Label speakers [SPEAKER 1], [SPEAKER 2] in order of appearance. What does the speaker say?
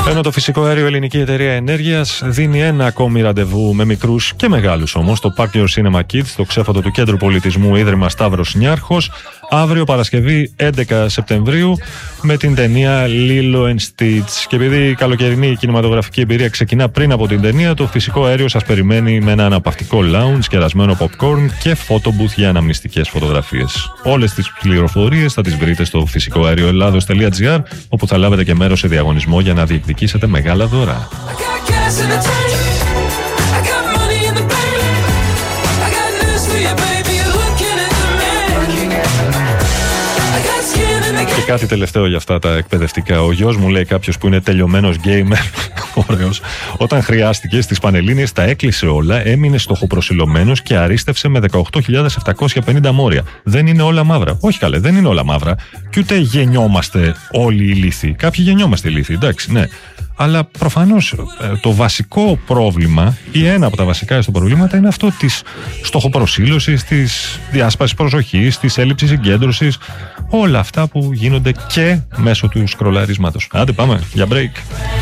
[SPEAKER 1] Ενώ το φυσικό αέριο Ελληνική Εταιρεία Ενέργειας δίνει ένα ακόμη ραντεβού με μικρούς και μεγάλους όμως, το Park Your Cinema Kids, το ξέφωτο του Κέντρου Πολιτισμού Ίδρυμα Σταύρος Νιάρχος, αύριο Παρασκευή 11 Σεπτεμβρίου με την ταινία Lilo and Stitch. Και επειδή η καλοκαιρινή κινηματογραφική εμπειρία ξεκινά πριν από την ταινία, το φυσικό αέριο σας περιμένει με ένα αναπαυτικό lounge, κερασμένο popcorn και photobooth για αναμνηστικές φωτογραφίες. Όλες τις πληροφορίες θα τις βρείτε στο φυσικοαερioελλάδος.gr, όπου θα λάβετε και μέρος σε διαγωνισμό για να διεκδικήσετε μεγάλα δώρα. Και κάτι τελευταίο για αυτά τα εκπαιδευτικά. Ο γιος μου, λέει κάποιος που είναι τελειωμένος gamer, ωραίος, όταν χρειάστηκε στις Πανελλήνιες τα έκλεισε όλα, έμεινε στοχοπροσιλωμένος και αρίστευσε με 18.750 μόρια. Δεν είναι όλα μαύρα. Όχι καλέ, δεν είναι όλα μαύρα. Και ούτε γεννιόμαστε όλοι ηλίθιοι. Κάποιοι γεννιόμαστε ηλίθιοι, εντάξει, ναι. Αλλά προφανώς το βασικό πρόβλημα ή ένα από τα βασικά στο προβλήματα είναι αυτό της στοχοπροσήλωσης, της διάσπασης προσοχής, της έλλειψης συγκέντρωσης, όλα αυτά που γίνονται και μέσω του σκρολαρίσματος. Άντε πάμε για break.